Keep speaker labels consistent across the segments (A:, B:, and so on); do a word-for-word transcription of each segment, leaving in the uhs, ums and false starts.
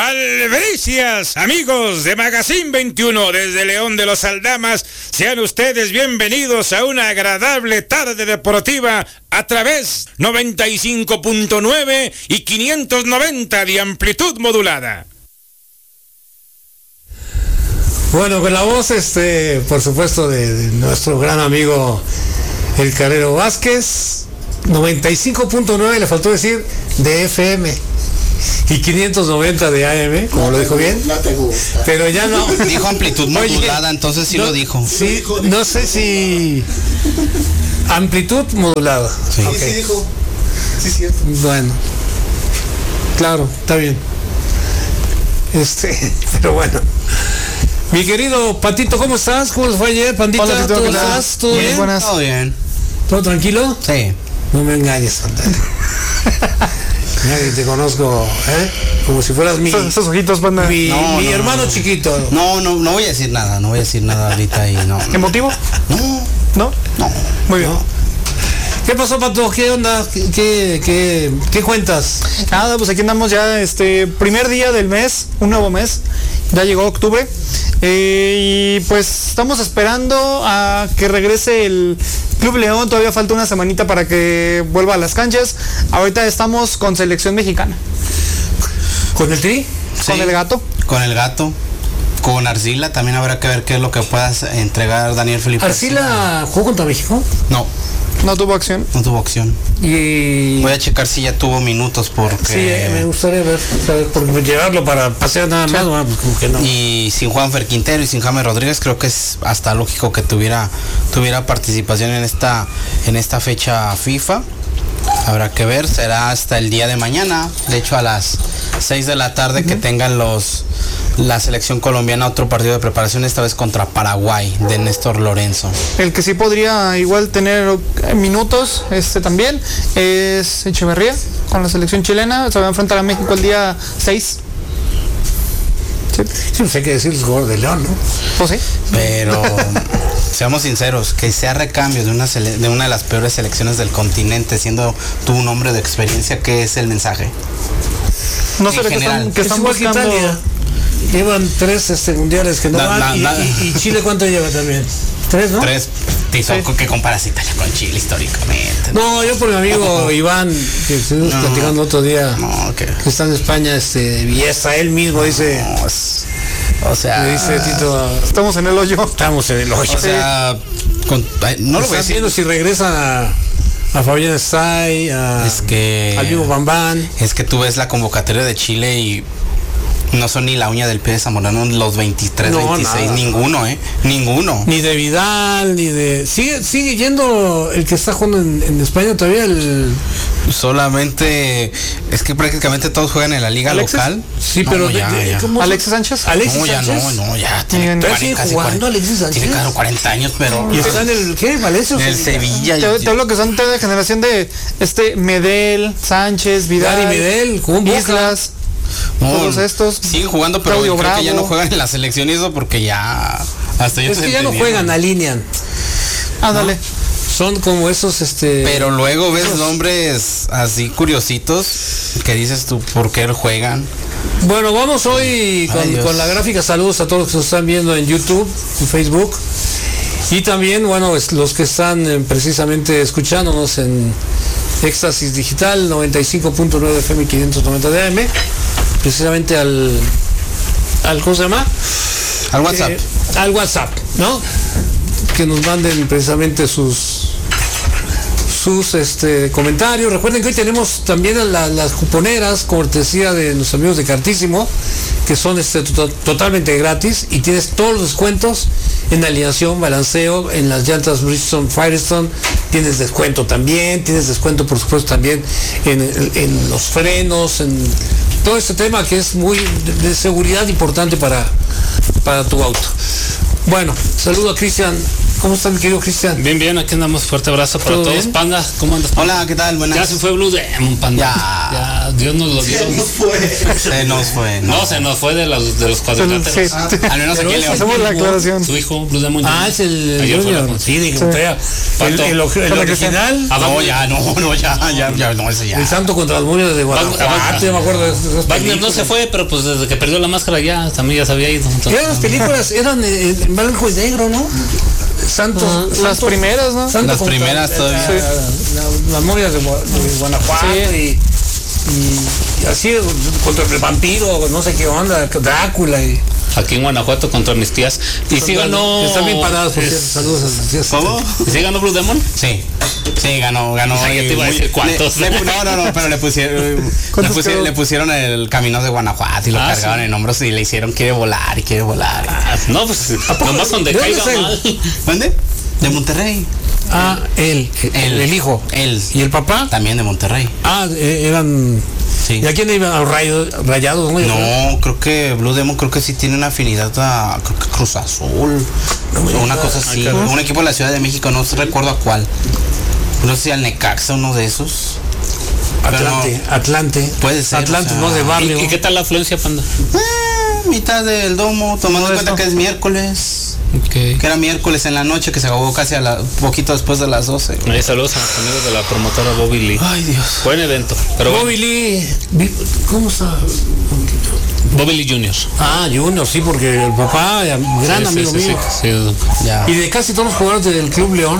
A: Albricias, amigos de Magazine veintiuno desde León de los Aldamas, sean ustedes bienvenidos a una agradable tarde deportiva a través noventa y cinco punto nueve y quinientos noventa de amplitud modulada.
B: Bueno, con la voz, este, por supuesto, de, de nuestro gran amigo el Carrero Vázquez, noventa y cinco punto nueve, le faltó decir de F M. Y quinientos noventa de A M, como no lo dijo gusta, bien.
C: No te gusta.
B: Pero ya no.
D: Dijo amplitud modulada, Oye, entonces sí
B: no,
D: lo dijo.
B: Sí, no sé si amplitud modulada.
C: Sí,
B: okay.
C: sí dijo. Sí, cierto.
B: Bueno. Claro, está bien. Este, pero bueno. Mi querido Patito, ¿cómo estás? ¿Cómo fue ayer, Pandita?
C: Hola, Tito,
B: ¿Cómo
C: ¿qué tal?
B: estás? ¿Todo
D: bien?
B: bien?
D: Buenas. Todo bien.
B: ¿Todo tranquilo?
D: Sí.
B: No me engañes, Panda. Nadie te conozco, ¿eh? Como si fueras mi...
C: Esos, esos ojitos, Panda.
B: Mi,
D: no,
B: mi
D: no,
B: hermano
D: no.
B: chiquito.
D: No, no, no voy a decir nada, no voy a decir nada ahorita y no.
C: ¿Qué motivo?
D: No,
C: ¿No?
D: no.
C: Muy bien.
B: No. ¿Qué pasó, Pato? ¿Qué onda? ¿Qué, qué, qué, qué cuentas?
C: Nada, pues aquí andamos ya, este, primer día del mes, un nuevo mes. Ya llegó octubre. Eh, y pues estamos esperando a que regrese el Club León. Todavía falta una semanita para que vuelva a las canchas. Ahorita estamos con selección mexicana.
B: ¿Con el Tri?
D: Sí,
C: Con el gato.
D: Con el gato. Con Arcila también habrá que ver qué es lo que pueda entregar Daniel Felipe.
B: ¿Arcila jugó contra México?
D: No,
C: No tuvo acción.
D: no tuvo opción.
B: Y...
D: Voy a checar si ya tuvo minutos porque...
B: Sí, eh, me gustaría ver, saber, porque llevarlo para pasear nada más, bueno, pues como que no.
D: Y sin Juanfer Quintero y sin James Rodríguez, creo que es hasta lógico que tuviera tuviera participación en esta en esta fecha FIFA. Habrá que ver, será hasta el día de mañana, de hecho a las seis de la tarde, uh-huh, que tengan los la selección colombiana otro partido de preparación, esta vez contra Paraguay, de Néstor Lorenzo.
C: El que sí podría igual tener minutos este también es Echeverría con la selección chilena. Se va a enfrentar a México el día seis.
B: Sí, sí, pues hay que decir el jugador de León, ¿no?
C: Pues sí.
D: Pero seamos sinceros, que sea recambio de una sele- de una de las peores selecciones del continente, siendo tú un hombre de experiencia, ¿qué es el mensaje?
C: No
D: En
C: sé, que
D: general.
C: están, que
B: Es
C: están
B: igual que
C: buscando.
B: Italia. Llevan tres este, mundiales que no
D: Na-
B: van.
D: na-
B: y,
D: na-
B: y, y Chile, ¿cuánto lleva también? ¿Tres, no?
D: Tres, Tito,
C: Sí.
D: ¿con qué comparas Italia con Chile históricamente?
B: No, yo por mi amigo Iván, que estuvimos
D: No.
B: platicando otro día,
D: No, que...
B: que está en España, este, y hasta él mismo dice,
D: No, es- o sea...
B: le dice Tito,
C: Estamos en el hoyo.
B: estamos en el hoyo.
D: O sea, con- ay, no lo voy a
B: Están
D: decir.
B: viendo si regresan a, a Fabián Stay, a,
D: Es que...
B: al mismo Bambán.
D: Es que tú ves la convocatoria de Chile y no son ni la uña del pie de Zamorano los veintitrés,
B: No,
D: veintiséis,
B: nada.
D: ninguno, ¿eh? Ninguno.
B: Ni de Vidal, ni de... Sigue sigue yendo el que está jugando en, en España todavía, el...
D: Solamente... Es que prácticamente todos juegan en la liga
C: ¿Alexis?
D: local.
B: Sí,
D: No,
B: pero...
D: no, ya,
B: de- de-
D: ya.
B: ¿cómo se-
C: Alexis Sánchez.
B: Alexis
D: No, ya
B: Sánchez.
D: no, no, ya
C: Tiene-
D: tiene,
C: ¿Todavía
D: cuarenta,
B: sigue
D: casi
B: jugando
D: cuarenta,
B: Alexis Sánchez?
D: tiene casi cuarenta años, pero...
B: Y está en el... ¿Qué? ¿Valencia? o
D: En el
B: Sevilla?
D: Sevilla.
C: Te, te hablo que son de generación de este Medel, Sánchez, Vidal,
B: Gary Medel, jugó en Boca.
C: Islas.
D: No,
C: Todos estos.
D: siguen jugando, pero
C: Claudio
D: creo que ya
C: Bravo.
D: no juegan en la selección y eso porque ya... Hasta ellos
B: Es que
D: se
B: ya no
D: entendieron.
B: juegan, alinean.
C: Ándale.
B: Son como esos, este...
D: Pero luego ves nombres así curiositos que dices tú, ¿por qué juegan?
B: Bueno, vamos hoy
D: Ay,
B: con,
D: Dios.
B: con la gráfica. Saludos a todos los que nos están viendo en YouTube, en Facebook. Y también, bueno, es- los que están eh, precisamente escuchándonos en Éxtasis Digital, noventa y cinco punto nueve F M, quinientos noventa de A M. Precisamente al... al ¿Cómo se llama?
D: Al WhatsApp.
B: Eh, al WhatsApp, ¿no? Que nos manden precisamente sus sus este comentarios. Recuerden que hoy tenemos también a la- las cuponeras, cortesía de los amigos de Cartísimo, que son este to- totalmente gratis y tienes todos los descuentos en alineación, balanceo, en las llantas Bridgestone, Firestone, tienes descuento también, tienes descuento por supuesto también en, en- en los frenos, en todo este tema que es muy de, de seguridad importante para, para tu auto. Bueno, saludo a Cristian ¿Cómo está mi querido Cristian?
E: Bien, bien, aquí andamos. Fuerte abrazo para
B: ¿Todo
E: todos.
B: bien?
E: Panda, ¿cómo andas? Panda?
D: Hola, ¿qué tal? Buenas.
E: Ya se fue Blue Demon, Panda.
D: Ya.
E: Ya, Dios nos lo dio.
D: Se nos fue.
E: No, se nos fue de los, de los cuadriláteros.
C: Sí.
D: Ah, al menos
B: Pero
D: aquí en
B: ese-
D: León.
C: Hacemos la aclaración.
E: Su hijo, Blue Demon.
B: Ah,
E: Junior.
B: es el
E: Ayer fue la
B: Junior.
E: con-
B: Sí, dije,
C: Sí.
B: fea. El,
E: Pato.
B: el, el
C: Para que
B: original,
E: Ah,
D: No,
E: Wagner-
D: ya, no, no, ya, ya, ya, no, ese ya.
B: el santo contra las momias de Guanajuato.
E: Wagner-
B: Ya me acuerdo de esas
E: Wagner no
B: películas.
E: se fue, pero pues desde que perdió la máscara ya también ya se había ido. Entonces,
B: Eran las películas, eran eh, en blanco y negro, ¿no? Santos.
C: Ajá, las
B: Santos-
C: primeras, ¿no?
B: Santo
D: Las
B: contra-
D: primeras todavía.
B: la- la- las momias de, Gua- de Guanajuato
C: Sí.
B: y, y, y así contra el vampiro, no sé qué onda, Drácula y.
E: aquí en Guanajuato contra mis tías. Y sí ganó.
B: Están bien paradas, por cierto.
E: es-
B: Saludos a sus tías.
D: ¿Cómo?
E: ¿Y sí ganó Blue Demon?
D: Sí, sí, ganó, ganó.
E: Ah, ya te iba a
D: muy-
E: decir cuántos.
D: le- le- no, no, no, pero le pusieron, le
C: ¿Cuántos
D: pusieron,
C: quedó?
D: le pusieron el camino de Guanajuato y lo
E: Ah,
D: cargaban
E: sí.
D: en hombros y le hicieron quiere volar y quiere volar.
E: Ah, no, pues nomás donde
B: ¿De dónde
E: caiga
B: es él?
E: mal.
D: ¿Dónde? De Monterrey.
B: Ah, él, el,
D: Él.
B: el hijo.
D: Él.
B: ¿Y el papá?
D: También de Monterrey.
B: Ah, eh, eran.
D: Sí.
B: ¿Y a quién iban? ¿A los rayos, rayados? ¿no?
D: No, creo que Blue Demon creo que sí tiene una afinidad a creo que Cruz Azul. o una cosa así.
E: caray.
D: Un equipo de la Ciudad de México, no recuerdo a cuál. No sé si al Necaxa, uno de esos. Pero
B: Atlante,
D: no.
B: Atlante.
D: Puede ser,
B: Atlante,
D: o sea,
B: no de barrio.
E: ¿Y, y qué tal la afluencia, Panda?
D: Eh, mitad del domo, tomando en cuenta que es miércoles.
E: Okay.
D: Que era miércoles en la noche, que se acabó casi a la, poquito después de las doce.
E: Eh, saludos a los amigos de la promotora Bobby Lee.
D: Ay, Dios.
E: Buen evento. Pero bueno,
B: Bobby Lee. vi- ¿Cómo está?
E: Bobby Lee Junior
B: Ah, Junior, sí, porque el papá, eh, gran
E: Sí, sí,
B: amigo
E: sí,
B: mío.
E: sí, sí.
D: Ya.
B: Y de casi todos los jugadores del Club León,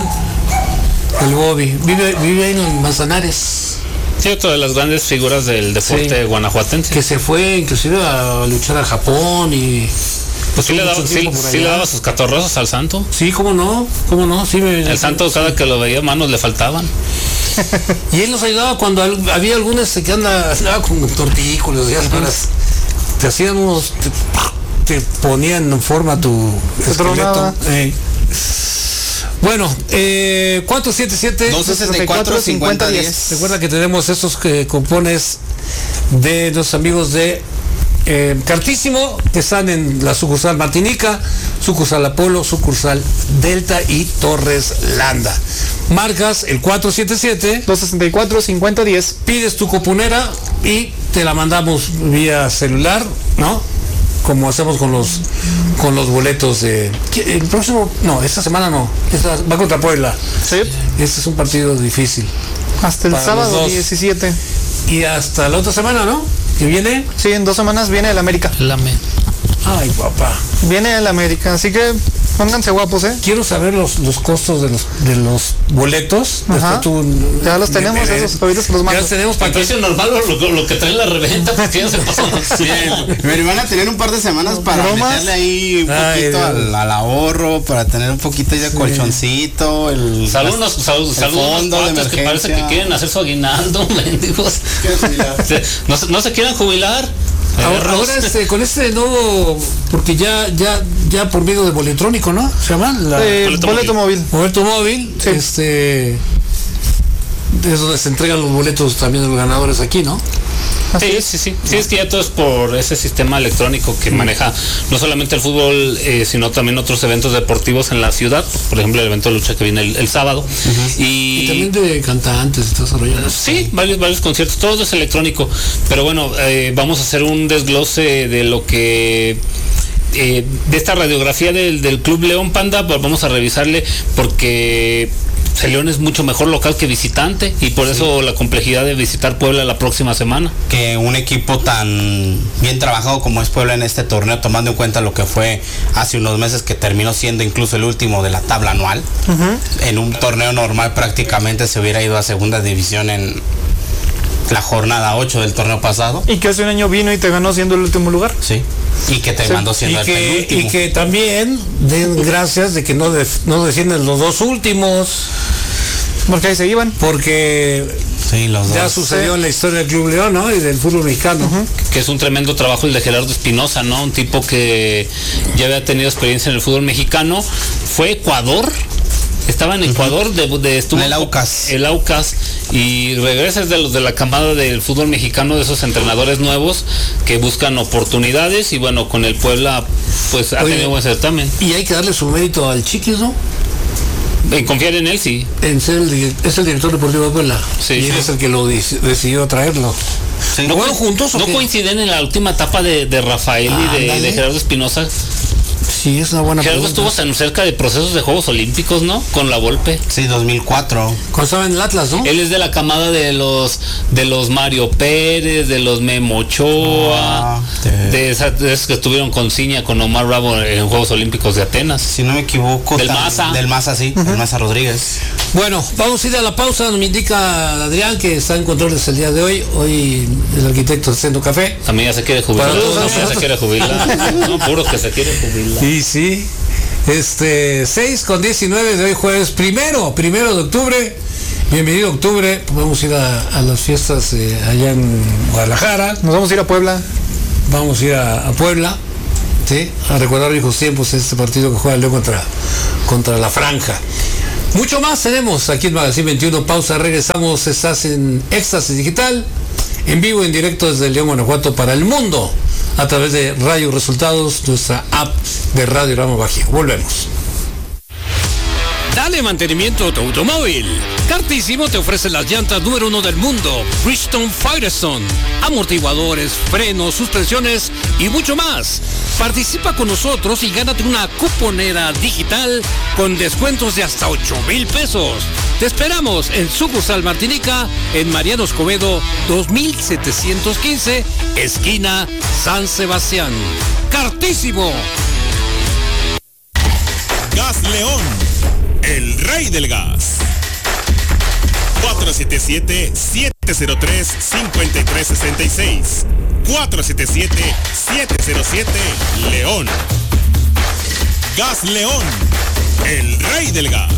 B: el Bobby. Vive, vive ahí en Manzanares.
E: Sí, otra de las grandes figuras del deporte
B: Sí.
E: guanajuatense.
B: Que se fue inclusive a luchar a Japón y.
E: Pues sí le, daba,
B: mucho
E: sí,
B: tiempo por
E: sí le
B: allá.
E: daba sus catorrazos al santo.
B: Sí, cómo no, cómo no, sí me.
E: El santo cada que lo veía manos le faltaban.
B: Y él nos ayudaba cuando al- había algunos que anda, andaba con tortícolis, ya sabes, te hacían unos, te, te ponían en forma tu
C: Se
B: esqueleto.
C: tronaba.
B: Eh. Bueno, eh, cuatro siete siete.
D: dos sesenta y cuatro, cincuenta, diez.
B: Recuerda que tenemos estos que compones de los amigos de eh, Cartísimo, que están en la sucursal Martinica, sucursal Apolo, sucursal Delta y Torres Landa. Marcas el cuatro siete siete,
C: dos sesenta y cuatro, cincuenta, diez.
B: pides tu cuponera y te la mandamos vía celular, ¿no? Como hacemos con los con los boletos de... ¿Qué? El próximo... No, esta semana no. Esta va contra Puebla.
C: Sí.
B: Este es un partido difícil.
C: Hasta el
B: Para los
C: sábado
B: dos.
C: diecisiete.
B: Y hasta la otra semana, ¿no? Que viene...
C: Sí, en dos semanas viene el América.
E: Lame.
B: Ay, papá.
C: Viene el América, así que pónganse guapos, ¿eh?
B: Quiero saber los, los costos de los de los boletos.
C: Ajá.
B: Después tú-
C: Ya los tenemos,
B: me- me-
C: esos, ahorita se los
B: Ya
C: mando.
B: los tenemos para
E: El
B: que...
E: precio normal o lo, lo que trae la reventa, porque ya se pasó.
D: Me van a tener un par de semanas para
C: ¿Bromas?
D: meterle ahí un
B: Ay,
D: poquito
B: Dios.
D: al, al ahorro, para tener un poquito ahí de colchoncito, el
E: Saludos, saludos,
D: el
E: saludos
D: fondo de
E: cuates que parece que
D: emergencia.
E: quieren hacer su aguinaldo, mendigos. Se- No, se- no se quieran jubilar.
B: Ahora,
E: Perros.
B: ahora, este, con este nuevo, porque ya, ya, ya por medio de boletrónico, ¿no? Se llama la
C: Eh,
E: boleto
C: boleto móvil.
B: boleto móvil,
C: Sí.
B: este es donde se entregan los boletos también de los ganadores aquí, ¿no?
C: Así
E: Sí,
C: es.
E: sí, sí. Sí, es que ya todo es por ese sistema electrónico que maneja no solamente el fútbol, eh, sino también otros eventos deportivos en la ciudad. Por ejemplo, el evento de lucha que viene el, el sábado.
B: Y
E: Y,
B: también de cantantes y todo eso, ¿no?
E: sí, varios, varios conciertos, todo es electrónico. Pero bueno, eh, vamos a hacer un desglose de lo que... eh, de esta radiografía del, del Club León, Panda, pues vamos a revisarle porque el León es mucho mejor local que visitante y por eso la complejidad de visitar Puebla la próxima semana.
D: Que un equipo tan bien trabajado como es Puebla en este torneo, tomando en cuenta lo que fue hace unos meses, que terminó siendo incluso el último de la tabla anual, en un torneo normal prácticamente se hubiera ido a segunda división en la jornada ocho del torneo pasado.
C: Y que hace un año vino y te ganó siendo el último lugar.
D: Sí. Y que te mandó
B: Y
D: siendo el
B: que,
D: penúltimo.
B: y que también den gracias de que no, def- no defienden los dos últimos,
C: Porque ahí se iban.
B: porque
D: Sí, los
B: ya
D: dos.
B: sucedió en la historia del Club León, ¿no? Y del fútbol mexicano.
E: Que es un tremendo trabajo el de Gerardo Espinosa, ¿no? Un tipo que ya había tenido experiencia en el fútbol mexicano. Fue Ecuador. Estaba en Ecuador, de, de estuvo
D: En el Aucas.
E: El Aucas. Y regresa es de los de la camada del fútbol mexicano, de esos entrenadores nuevos que buscan oportunidades. Y bueno, con el Puebla, pues ha
B: Oye,
E: tenido buen certamen.
B: Y hay que darle su mérito al Chiquis, ¿no?
E: En confiar en él, sí.
B: En ser el, es el director deportivo de Puebla.
E: Sí,
B: y
E: sí.
B: él es el que lo decidió traerlo.
D: Sí.
E: ¿No,
B: ¿Jugaron juntos o
E: ¿no
B: qué?
E: coinciden en la última etapa de, de Rafael
B: Ah,
E: y de,
B: dale.
E: de Gerardo Espinosa?
B: Sí, es una buena
E: Gerardo
B: pregunta.
E: estuvo tan cerca de procesos de Juegos Olímpicos, ¿no? Con la Volpe.
D: Sí, dos mil cuatro.
B: Cuando estaba en el Atlas, ¿no?
E: Él es de la camada de los de los Mario Pérez, de los Memo Ochoa,
D: Ah,
E: de,
D: de-
E: esa- de esos que estuvieron con Ciña, con Omar Bravo en Juegos Olímpicos de Atenas.
D: Si no me equivoco.
E: Del
D: tam-
E: Maza.
D: Del Maza, sí. Del Maza Rodríguez.
B: Bueno, vamos a ir a la pausa. Me indica Adrián que está en controles el día de hoy. Hoy el arquitecto está haciendo café.
E: También ya se quiere jubilar.
B: Para todos
E: También ya se
B: nosotros.
E: quiere jubilar. No, puro que se quiere jubilar.
B: Y sí, este, seis con diecinueve de hoy jueves, primero, primero de octubre. Bienvenido octubre, vamos a ir a, a las fiestas eh, allá en Guadalajara,
C: Nos vamos a ir a Puebla.
B: vamos a ir a, a Puebla, ¿sí? A recordar viejos tiempos en este partido que juega el León contra, contra la Franja. Mucho más tenemos aquí en Magazine veintiuno, pausa, regresamos, estás en Éxtasis Digital, en vivo, en directo desde León, Guanajuato para el mundo, a través de Radio Resultados, nuestra app de Radio Rama Bajío. Volvemos.
F: Dale mantenimiento a tu automóvil. Cartísimo te ofrece las llantas número uno del mundo, Bridgestone Firestone, amortiguadores, frenos, suspensiones y mucho más. Participa con nosotros y gánate una cuponera digital con descuentos de hasta ocho mil pesos. Te esperamos en Sucursal Martinica, en Mariano Escobedo, dos mil setecientos quince, esquina San Sebastián. ¡Cartísimo!
G: Gas León, el rey del gas. cuatro siete siete, siete cero tres, cinco tres seis seis. cuatro siete siete, siete cero siete, León. Gas León, el rey del gas.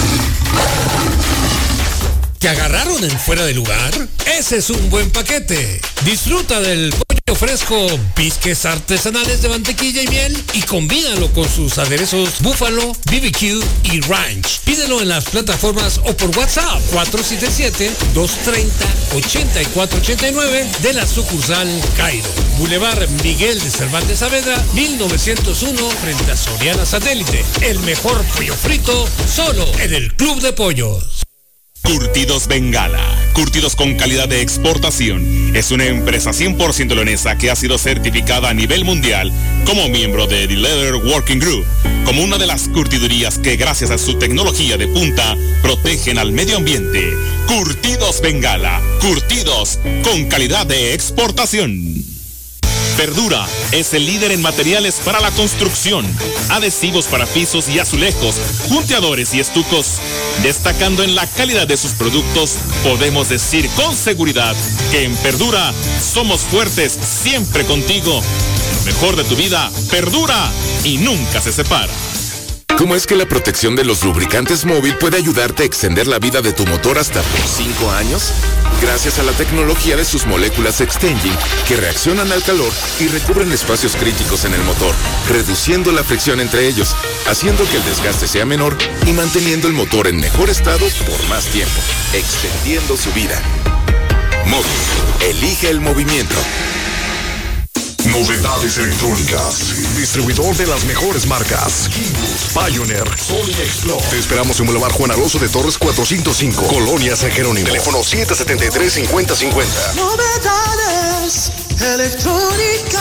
F: ¿Te agarraron en fuera de lugar? Ese es un buen paquete. Disfruta del pollo fresco, bisques artesanales de mantequilla y miel y combínalo con sus aderezos búfalo, B B Q y ranch. Pídelo en las plataformas o por WhatsApp cuatro siete siete, dos tres cero, ocho cuatro ocho nueve de la sucursal Cairo. Boulevard Miguel de Cervantes Saavedra, mil novecientos uno, frente a Soriana Satélite. El mejor pollo frito solo en el Club de Pollos.
G: Curtidos Bengala, curtidos con calidad de exportación. Es una empresa cien por ciento leonesa que ha sido certificada a nivel mundial como miembro de The Leather Working Group, como una de las curtidurías que gracias a su tecnología de punta protegen al medio ambiente. Curtidos Bengala, curtidos con calidad de exportación. Verdura es el líder en materiales para la construcción, adhesivos para pisos y azulejos, junteadores y estucos. Destacando en la calidad de sus productos, podemos decir con seguridad que en Verdura somos fuertes siempre contigo. Lo mejor de tu vida perdura y nunca se separa.
H: ¿Cómo es que la protección de los lubricantes móvil puede ayudarte a extender la vida de tu motor hasta por cinco años? Gracias a la tecnología de sus moléculas Extenging, que reaccionan al calor y recubren espacios críticos en el motor, reduciendo la fricción entre ellos, haciendo que el desgaste sea menor y manteniendo el motor en mejor estado por más tiempo, extendiendo su vida. Móvil, elige el movimiento.
I: Novedades electrónicas. Distribuidor de las mejores marcas. Kimbus, Pioneer, Sony Explore. Te esperamos en Boulevard Juan Alonso de Torres cuatrocientos cinco, Colonia San Jerónimo. Teléfono siete siete tres, cinco cero cinco cero.
J: Novedades electrónicas.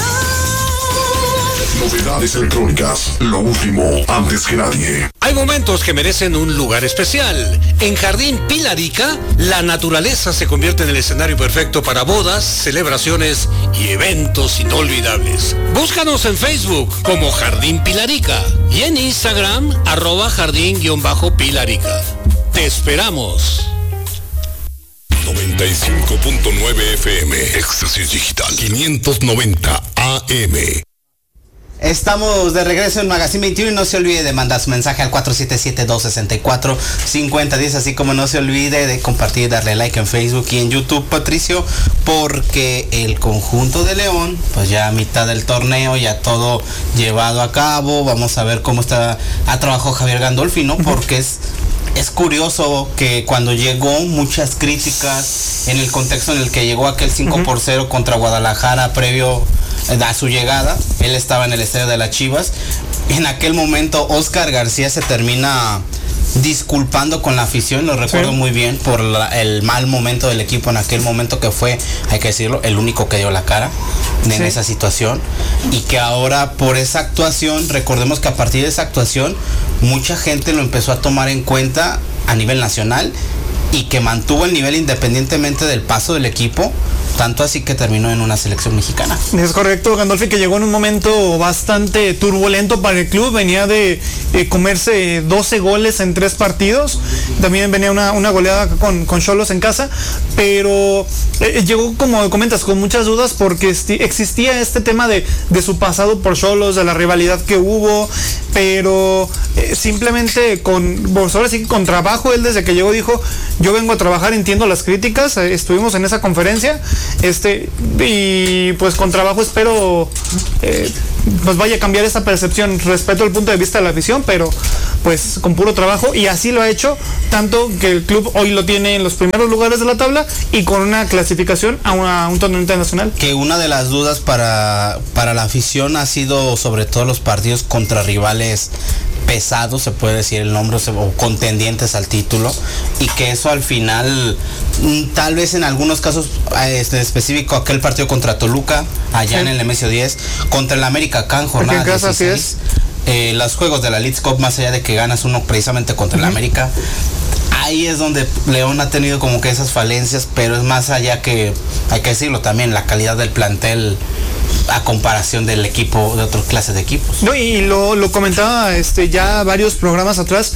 I: Novedades electrónicas. Lo último antes que nadie.
F: Hay momentos que merecen un lugar especial. En Jardín Pilarica, la naturaleza se convierte en el escenario perfecto para bodas, celebraciones y eventos inolvidables. Búscanos en Facebook como Jardín Pilarica y en Instagram, arroba jardín-pilarica. Te esperamos.
I: noventa y cinco punto nueve F M. Éxtasis Digital. quinientos noventa A M.
D: Estamos de regreso en Magazine veintiuno y no se olvide de mandar su mensaje al cuatro siete siete, dos seis cuatro, cinco cero uno cero, así como no se olvide de compartir, darle like en Facebook y en YouTube, Patricio, porque el conjunto de León, pues ya a mitad del torneo, ya todo llevado a cabo, vamos a ver cómo está, ha trabajado Javier Gandolfi, ¿no? Porque es... Es curioso que cuando llegó muchas críticas en el contexto en el que llegó aquel cinco por cero contra Guadalajara previo a su llegada, él estaba en el estadio de las Chivas. En aquel momento Oscar García se termina disculpando con la afición, lo recuerdo sí. muy bien, por la, el mal momento del equipo en aquel momento, que fue, hay que decirlo, el único que dio la cara en sí. esa situación, y que ahora por esa actuación, recordemos que a partir de esa actuación mucha gente lo empezó a tomar en cuenta a nivel nacional, y que mantuvo el nivel independientemente del paso del equipo, tanto así que terminó en una selección mexicana.
C: Es correcto, Gandolfi, que llegó en un momento bastante turbulento para el club, venía de eh, comerse doce goles en tres partidos, también venía una, una goleada con, con Xolos en casa, pero eh, llegó, como comentas, con muchas dudas, porque esti- existía este tema de, de su pasado por Xolos, de la rivalidad que hubo, pero eh, simplemente con, pues ahora sí, con trabajo, él desde que llegó dijo, yo vengo a trabajar, entiendo las críticas, eh, estuvimos en esa conferencia, este y pues con trabajo espero eh, pues vaya a cambiar esa percepción. Respeto el punto de vista de la afición, pero pues con puro trabajo, y así lo ha hecho, tanto que el club hoy lo tiene en los primeros lugares de la tabla y con una clasificación a, una, a un torneo internacional.
D: Que una de las dudas para, para la afición ha sido sobre todo los partidos contra rivales pesados, se puede decir el nombre, o contendientes al título, y que eso al final, tal vez en algunos casos, este específico, aquel partido contra Toluca, allá sí. en el M S diez, contra el América acá en jornada dieciséis, eh, los juegos de la Leagues Cup, más allá de que ganas uno precisamente contra uh-huh. el América, ahí es donde León ha tenido como que esas falencias, pero es más allá que, hay que decirlo también, la calidad del plantel a comparación del equipo, de otras clases de equipos.
C: No, y lo, lo comentaba este ya varios programas atrás,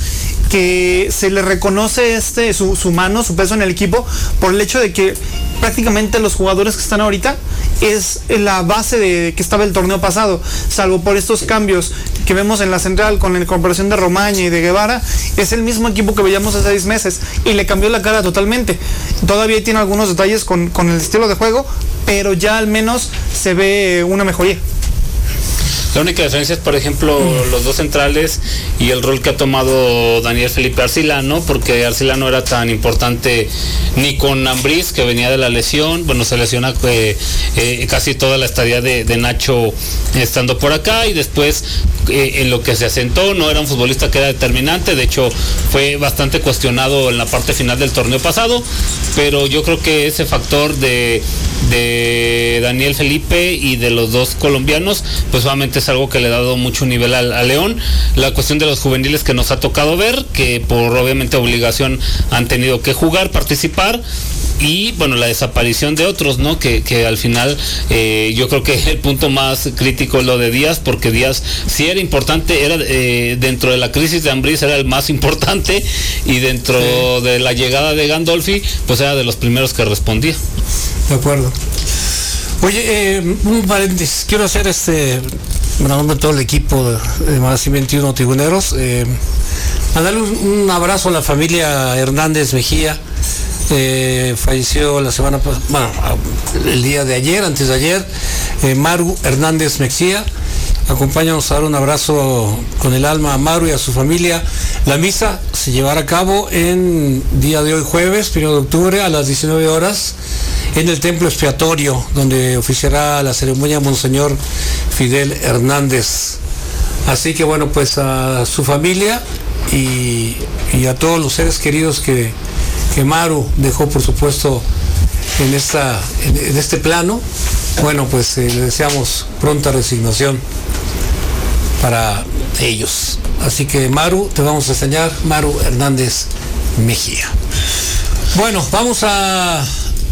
C: que se le reconoce este su, su mano, su peso en el equipo, por el hecho de que prácticamente los jugadores que están ahorita es la base de que estaba el torneo pasado, salvo por estos cambios que vemos en la central con la incorporación de Romaña y de Guevara, es el mismo equipo que veíamos hace seis meses y le cambió la cara totalmente. Todavía tiene algunos detalles con, con el estilo de juego, pero ya al menos se ve una mejoría.
E: La única diferencia es, por ejemplo, los dos centrales y el rol que ha tomado Daniel Felipe Arcilano, porque Arcilano era tan importante ni con Ambriz, que venía de la lesión, bueno, se lesiona eh, eh, casi toda la estadía de, de Nacho estando por acá, y después eh, en lo que se asentó, no era un futbolista que era determinante, de hecho fue bastante cuestionado en la parte final del torneo pasado, pero yo creo que ese factor de, de Daniel Felipe y de los dos colombianos, pues obviamente es algo que le ha dado mucho nivel al, a León. La cuestión de los juveniles que nos ha tocado ver, que por obviamente obligación han tenido que jugar, participar, y bueno, la desaparición de otros, ¿no? Que, que al final eh, yo creo que el punto más crítico es lo de Díaz, porque Díaz sí era importante, era eh, dentro de la crisis de Ambriz era el más importante, y dentro sí. de la llegada de Gandolfi, pues era de los primeros que respondía.
B: De acuerdo. Oye, eh, un paréntesis, quiero hacer este, en nombre de todo el equipo de, de Magazine veintiuno Tribuneros, eh, mandarle un, un abrazo a la familia Hernández Mejía. Eh, falleció la semana pasada, bueno, el día de ayer, antes de ayer, eh, Maru Hernández Mejía. Acompáñanos a dar un abrazo con el alma a Maru y a su familia. La misa se llevará a cabo en día de hoy, jueves, primero de octubre, a las diecinueve horas, en el templo expiatorio, donde oficiará la ceremonia Monseñor Fidel Hernández. Así que bueno, pues a su familia y, y a todos los seres queridos que, que Maru dejó, por supuesto, en, esta, en, en este plano, bueno, pues eh, le deseamos pronta resignación para ellos. Así que Maru, te vamos a extrañar, Maru Hernández Mejía. Bueno, vamos a,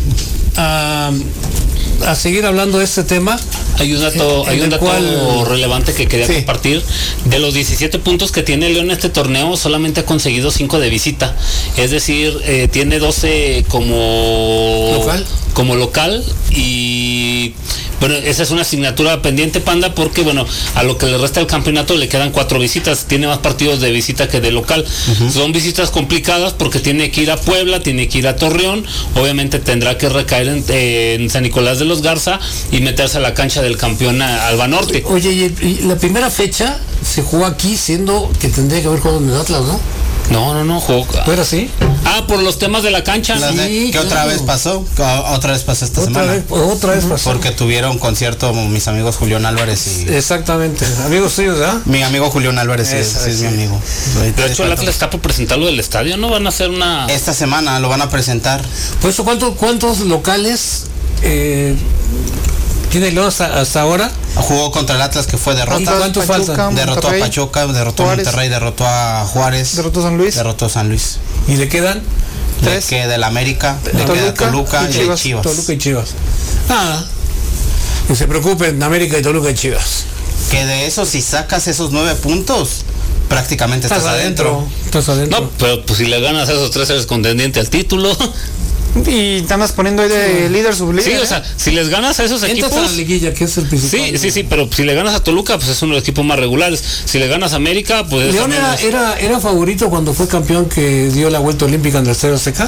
B: a, a seguir hablando de este tema.
E: Hay un dato, hay un dato cual... relevante que quería sí. compartir. De los diecisiete puntos que tiene León en este torneo, solamente ha conseguido cinco de visita. Es decir, eh, tiene doce como local. como local y bueno, esa es una asignatura pendiente, Panda, porque bueno, a lo que le resta el campeonato le quedan cuatro visitas, tiene más partidos de visita que de local. Uh-huh. Son visitas complicadas porque tiene que ir a Puebla, tiene que ir a Torreón, obviamente tendrá que recaer en, eh, en San Nicolás de los Garza y meterse a la cancha del campeón Alba Norte.
B: Oye, y la primera fecha se jugó aquí, siendo que tendría que haber jugado en el Atlas, ¿no?
E: No, no, no, jugó.
B: ¿No era así?
E: Ah, por los temas de la cancha.
D: La de-
B: Sí,
D: ¿Qué
B: claro.
D: otra vez pasó? O- Otra vez pasó esta
B: Otra
D: semana.
B: vez, otra vez pasó.
D: Porque tuvieron concierto mis amigos Julián Álvarez y...
B: Exactamente. Amigos tuyos, ¿verdad?
D: Mi amigo Julián Álvarez sí,
B: Esa,
D: sí es
B: sí.
D: mi amigo.
E: De hecho, el Atlas está por presentarlo del estadio, ¿no? Van a hacer una...
D: Esta semana lo van a presentar.
B: Por eso, ¿cuántos, cuántos locales eh, tiene León hasta, hasta ahora?
D: Jugó contra el Atlas, que fue
B: ¿Y
D: derrota.
B: cuántos faltan?
D: Derrotó
C: Monterrey,
D: a Pachuca, derrotó
C: Juárez.
D: a Monterrey, derrotó a Juárez.
C: Derrotó a San Luis.
D: Derrotó a San Luis.
B: ¿Y le quedan?
D: Le
C: Tres.
D: queda el América, le
C: Toluca
D: queda Toluca
C: y
D: y el
C: Chivas.
D: Chivas.
B: Toluca y Chivas. Nada. Que se preocupen, América y Toluca y Chivas.
D: Que de eso, si sacas esos nueve puntos, prácticamente estás,
B: Estás adentro.
D: adentro.
B: Estás adentro.
E: No, pero pues si le ganas a esos tres eres contendiente al título.
C: Y te andas poniendo ahí de líder, sublíder.
E: Sí,
C: ¿eh?
E: o sea, si les ganas a esos
B: Entras
E: equipos...
B: a la liguilla, que es el principal.
E: Sí, sí, sí, pero si le ganas a Toluca, pues es uno de los equipos más regulares. Si le ganas a América, pues... es
B: León
E: también
B: era,
E: es-
B: era, era favorito cuando fue campeón que dio la vuelta olímpica en el Estadio Azteca.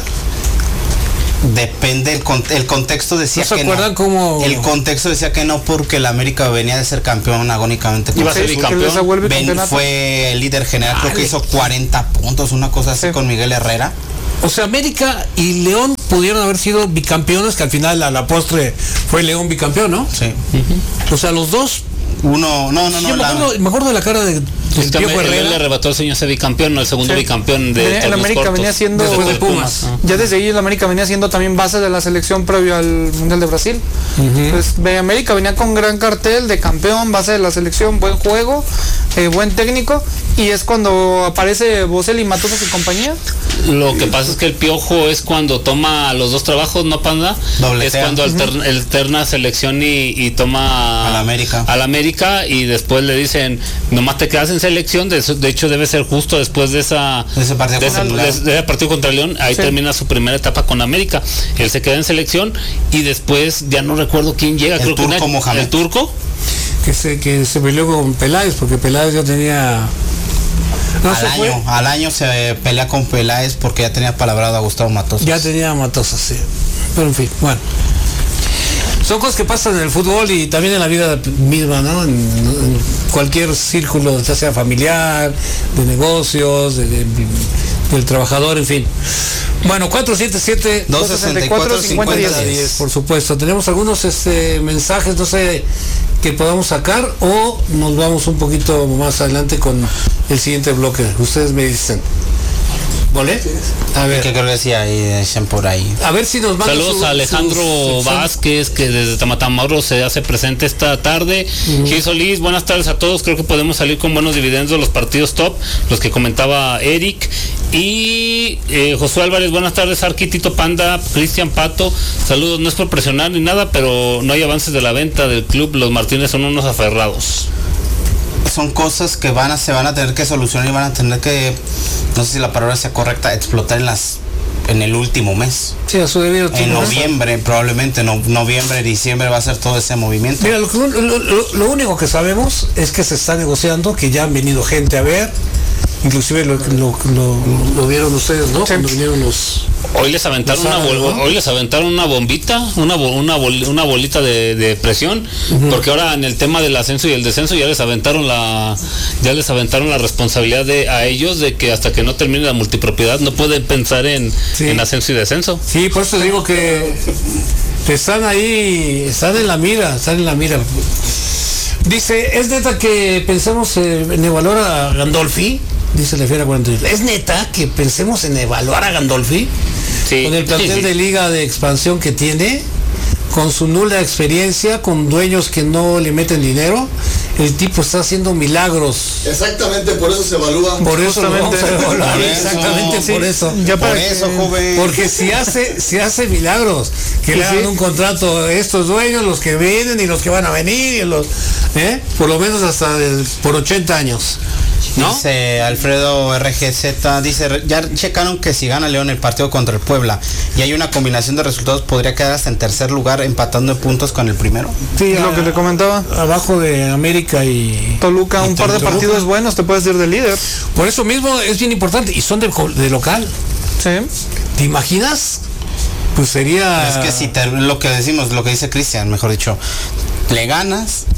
D: Depende, el, con- el contexto decía
B: ¿No se
D: que
B: acuerdan
D: no.
B: cómo-
D: El contexto decía que no porque el América venía de ser campeón agónicamente.
E: Iba a ser
C: Sí,
E: bicampeón.
C: que les devuelve
D: Ben
C: campeonato.
D: fue el líder general, creo que hizo cuarenta puntos, una cosa así
C: Sí.
D: con Miguel Herrera.
B: O sea, América y León pudieron haber sido bicampeones, que al final a la postre fue León bicampeón, ¿no?
D: Sí.
B: O sea, los dos.
D: Uno, no, no, no.
B: Yo me
D: la-
B: acuerdo, me acuerdo de la cara de, del
E: Pues
B: Piojo
E: también él le
B: Herrera.
E: arrebató al señor ese bicampeón, no el segundo
C: Sí.
E: bicampeón de
C: Venía- el
E: torneos
C: América
E: cortos.
C: venía siendo-
B: Después de
E: Después
B: Pumas.
E: Ah.
C: Ya desde ahí el América venía siendo también base de la selección previo al Mundial de Brasil. Pues ve- América venía con gran cartel de campeón, base de la selección, buen juego, eh, buen técnico. Y es cuando aparece Boselli, Matosas y compañía.
E: Lo que pasa es que el Piojo es cuando toma los dos trabajos, ¿no, Panda?
D: Dobletea.
E: Es cuando alterna, alterna selección y, y toma
D: Al América.
E: al América y después le dicen, nomás te quedas en selección, de, eso- de hecho debe ser justo después de esa
D: De ese partido
E: de
D: contra
E: ese-
D: León.
E: de ese partido contra León, ahí
C: Sí.
E: termina su primera etapa con América. Él se queda en selección y después ya no recuerdo quién llega,
D: El
E: creo que
D: turco
E: una-
D: Mohamed.
E: el turco.
B: Que se, que se peleó con Peláez, porque Peláez ya tenía. No
D: al
B: se
D: año,
B: fue.
D: al año se pelea con Peláez porque ya tenía palabrado a Gustavo Matosas.
B: Ya tenía Matosas, sí. Pero en fin, bueno. Son cosas que pasan en el fútbol y también en la vida misma, ¿no? En, en cualquier círculo, ya sea familiar, de negocios, de- de- del trabajador, en fin. Bueno, cuatro siete siete
D: dos sesenta y cuatro cincuenta diez.
B: por supuesto. Tenemos algunos este, mensajes, no sé, que podamos sacar o nos vamos un poquito más adelante con el siguiente bloque. Ustedes me dicen. ¿Vale? A ver.
D: Que creo que sí, ahí decían por ahí.
B: A ver si nos mandan
E: Saludos
B: su-
E: a Alejandro
B: sus-
E: Vázquez, que desde Tamatamoros se hace presente esta tarde. Gil Solís, buenas tardes a todos. Creo que podemos salir con buenos dividendos de los partidos top, los que comentaba Eric. Y eh, Josué Álvarez, buenas tardes. Arquitito Panda, Cristian Pato. Saludos, no es por presionar ni nada, pero no hay avances de la venta del club. Los Martínez son unos aferrados.
D: Son cosas que van a, se van a tener que solucionar y van a tener que, no sé si la palabra sea correcta, explotar en las en el último mes.
B: Sí, a su debido
D: En
B: tiempo.
D: noviembre, probablemente, no, noviembre, diciembre va a ser todo ese movimiento.
B: Mira, lo, que- lo- lo- lo único que sabemos es que se está negociando, que ya han venido gente a ver, inclusive lo, lo, lo- lo vieron ustedes, ¿no? Cuando vinieron los...
E: Hoy les aventaron
B: Los
E: una bol-
B: árabes, ¿no?
E: hoy les aventaron una bombita, una bo- una, bol- una bolita de, de presión, porque ahora en el tema del ascenso y el descenso ya les aventaron la ya les aventaron la responsabilidad de a ellos de que hasta que no termine la multipropiedad no pueden pensar en,
B: Sí.
E: en ascenso y descenso.
B: Sí, por eso digo que están ahí, están en la mira, están en la mira. Dice, ¿es neta que pensemos eh, en evaluar a Gandolfi? Dice la Fiera cuarenta y tres. ¿Es neta que pensemos en evaluar a Gandolfi?
E: Sí.
B: Con el plantel
E: Sí, sí.
B: de liga de expansión que tiene, con su nula experiencia, con dueños que no le meten dinero, el tipo está haciendo milagros.
K: Exactamente, por eso se evalúa.
B: Por eso lo vamos a
C: Justamente.
B: evaluar,
D: Por eso,
B: exactamente
C: sí.
B: por eso.
C: Ya
D: Por
C: para que-
D: eso, joven.
B: Porque si hace, si hace milagros, que
C: Sí,
B: le hagan
C: sí.
B: un contrato a estos dueños, los que vienen y los que van a venir, y los, ¿eh? Por lo menos hasta del- por ochenta años. ¿No?
D: Dice Alfredo R G Z, dice, ya checaron que si gana León el partido contra el Puebla y hay una combinación de resultados, podría quedar hasta en tercer lugar empatando en puntos con el primero.
B: Sí,
C: Es lo que te comentaba.
B: Abajo de América y
C: Toluca, un
B: y
C: par de
B: Toluca.
C: partidos buenos, te puedes ir de líder.
B: Por eso mismo es bien importante y son de, co- de local.
C: Sí.
B: ¿Te imaginas? Pues sería
D: Es que si te- lo que decimos, lo que dice Cristian, mejor dicho, le ganas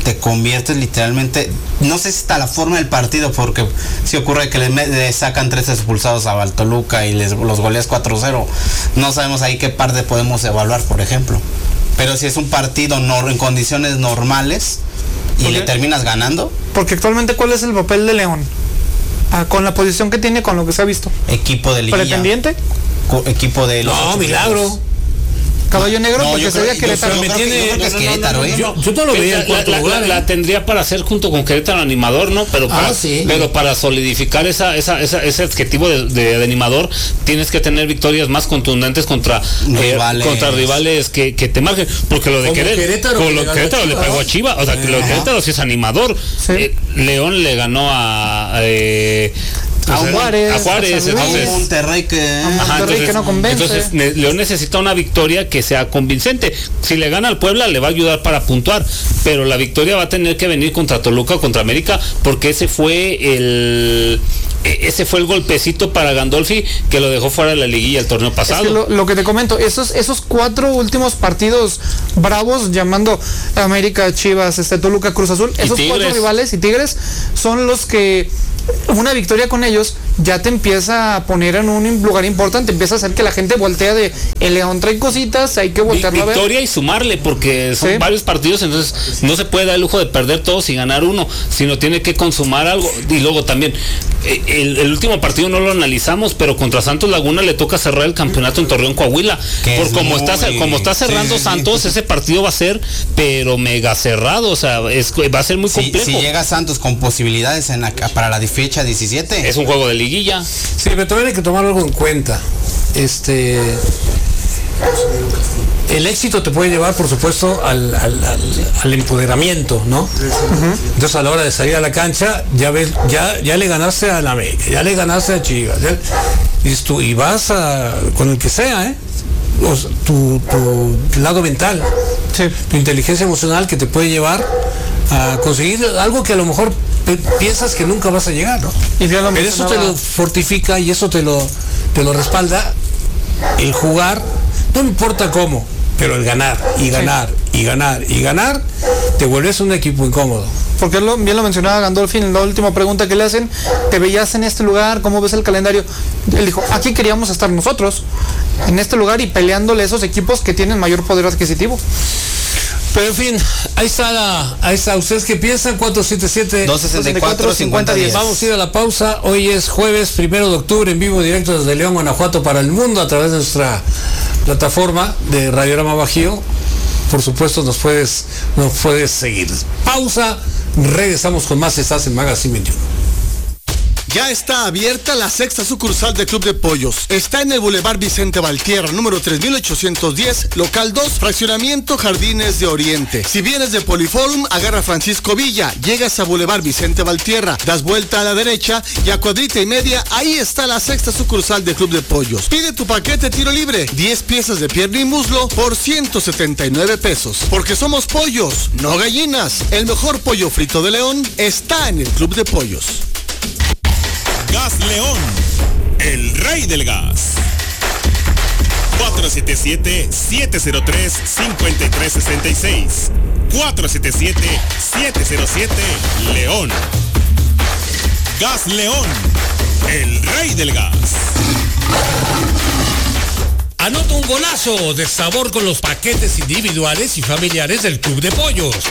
D: te conviertes literalmente, no sé si está la forma del partido, porque si ocurre que le, le sacan tres expulsados a Toluca y les, los goleas cuatro cero, no sabemos ahí qué parte podemos evaluar, por ejemplo. Pero si es un partido no, en condiciones normales y le terminas ganando.
C: Porque actualmente, ¿cuál es el papel de León? Ah, con la posición que tiene, con lo que se ha visto.
D: Equipo de liguilla.
C: ¿Pretendiente?
D: Equipo de los
B: no, Milagro.
C: Caballo negro,
D: no,
C: porque sería Querétaro.
D: Yo, yo, creo que, yo creo que es Querétaro, ¿eh?
B: Yo, yo todo lo veía en cuarto
E: la,
B: lugar.
E: La,
B: ¿eh?
E: la tendría para hacer junto con Querétaro animador, ¿no? Pero para,
B: ah, sí.
E: pero para solidificar esa, esa, esa, ese adjetivo de, de, de animador, tienes que tener victorias más contundentes contra rivales, eh, contra rivales que, que te marquen. Porque lo de Querétaro,
B: Querétaro,
E: con lo Querétaro le pegó a Chivas. O sea, que lo de Querétaro sí es animador. Sí. Eh, León le ganó a... Eh,
C: a Juárez,
E: a Juárez,
C: a
E: entonces,
D: Monterrey que,
C: a Monterrey Ajá, entonces, que no convence.
E: Entonces ne León necesita una victoria que sea convincente. Si le gana al Puebla le va a ayudar para puntuar, pero la victoria va a tener que venir contra Toluca o contra América, porque ese fue el ese fue el golpecito para Gandolfi que lo dejó fuera de la liguilla el torneo pasado.
C: Es que lo, lo que te comento, esos esos cuatro últimos partidos bravos, llamando América, Chivas, este Toluca, Cruz Azul, esos cuatro rivales y Tigres son los que una victoria con ellos ya te empieza a poner en un lugar importante, empieza a hacer que la gente voltea de el León trae cositas, hay que voltearlo a ver.
E: Victoria y sumarle, porque son ¿sí? varios partidos, entonces no se puede dar el lujo de perder todos y ganar uno, sino tiene que consumar algo. Y luego también, el, el último partido no lo analizamos, pero contra Santos Laguna le toca cerrar el campeonato en Torreón, Coahuila. Por como, muy... está, como está cerrando sí, Santos, sí. ese partido va a ser, pero mega cerrado, o sea, es, va a ser muy complejo.
D: Si, si llega Santos con posibilidades en la, para la fecha diecisiete.
E: Es un juego de liguilla.
B: Sí, pero también hay que tomar algo en cuenta. Este... El éxito te puede llevar, por supuesto, al, al, al, al empoderamiento, ¿no? Uh-huh. Entonces, a la hora de salir a la cancha, ya ves, ya, ya le ganaste a la América, ya le ganaste a Chivas, ya, y, tú, y vas a, con el que sea, ¿eh? O sea, tu, tu lado mental, sí. tu inteligencia emocional que te puede llevar a conseguir algo que a lo mejor piensas que nunca vas a llegar, ¿no? Y pero eso te lo fortifica y eso te lo, te lo respalda el jugar, no importa cómo, pero el ganar y ganar sí. y ganar y ganar, te vuelves un equipo incómodo.
C: Porque lo, bien lo mencionaba Gandolfi en la última pregunta que le hacen, ¿te veías en este lugar? ¿Cómo ves el calendario? Él dijo, aquí queríamos estar nosotros, en este lugar y peleándole a esos equipos que tienen mayor poder adquisitivo.
B: Pero en fin, ahí está, la, ahí está. ¿Ustedes qué piensan? cuatro siete siete,
D: dos sesenta y cuatro, cincuenta diez.
B: Vamos a ir a la pausa. Hoy es jueves primero de octubre, en vivo directo desde León, Guanajuato para el mundo a través de nuestra plataforma de Radiorama Bajío. Por supuesto, nos puedes, nos puedes seguir. Pausa, regresamos con más. Estás en Magazine veintiuno.
I: Ya está abierta la sexta sucursal de Club de Pollos. Está en el Boulevard Vicente Valtierra, número tres mil ochocientos diez, local dos, fraccionamiento Jardines de Oriente. Si vienes de Poliforum, agarra Francisco Villa, llegas a Boulevard Vicente Valtierra, das vuelta a la derecha y a cuadrita y media, ahí está la sexta sucursal de Club de Pollos. Pide tu paquete tiro libre, diez piezas de pierna y muslo por ciento setenta y nueve pesos. Porque somos pollos, no gallinas. El mejor pollo frito de León está en el Club de Pollos.
G: Gas León, el rey del gas. cuatro siete siete, siete cero tres, cinco tres seis seis. cuatro siete siete, siete cero siete, León. Gas León, el rey del gas.
F: Anota un golazo de sabor con los paquetes individuales y familiares del Club de Pollos.